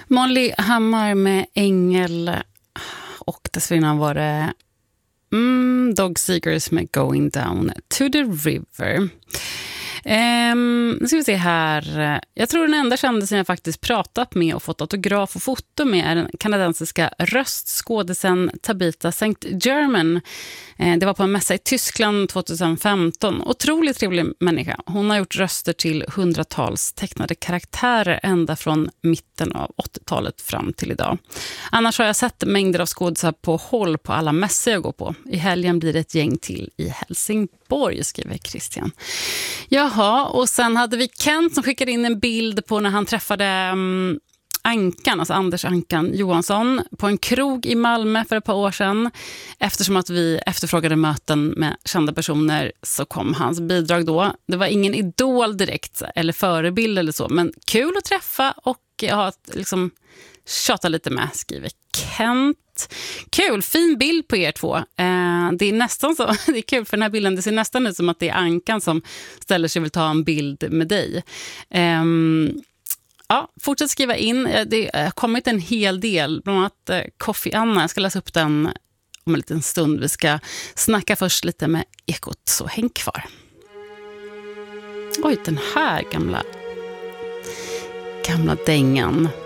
Molly Hammar med Ängel, och dessförinnan var det Dog Seekers med Going Down to the River. Nu ska vi se här. Jag tror den enda kändisen jag faktiskt pratat med och fått autograf och foto med är den kanadensiska röstskådisen Tabitha St. Germain. Det var på en mässa i Tyskland 2015. Otroligt trevlig människa. Hon har gjort röster till hundratals tecknade karaktärer ända från mitten av 80-talet fram till idag. Annars har jag sett mängder av skådisar på håll på alla mässor jag går på. I helgen blir det ett gäng till i Helsingborg, skriver Christian. Jaha, och sen hade vi Kent som skickade in en bild på när han träffade Ankan, alltså Anders Ankan Johansson, på en krog i Malmö för ett par år sedan. Eftersom att vi efterfrågade möten med kända personer så kom hans bidrag då. Det var ingen idol direkt eller förebild eller så, men kul att träffa och ha liksom tjata lite med, skriver Kent. Kul, fin bild på er två. Det är nästan så, det är kul för den här bilden, det ser nästan ut som att det är Ankan som ställer sig och vill ta en bild med dig. Ja, fortsätt skriva in. Det har kommit en hel del, bland annat Coffee Anna. Jag ska läsa upp den om en liten stund. Vi ska snacka först lite med Ekot, så häng kvar. Oj, den här gamla dängan.